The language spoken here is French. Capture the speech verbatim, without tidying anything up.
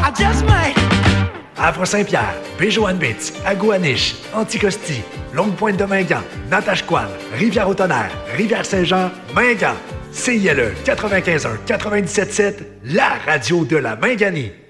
I just might. Havre-Saint-Pierre, Béjoanne-Bitz, Agouaniche, Anticosti, Longue-Pointe-de-Mingan, Natashquan, Rivière-au-Tonnerre, Rivière-Saint-Jean, Mingan. C I L E quatre-vingt-quinze un quatre-vingt-dix-sept sept, la radio de la Minganie.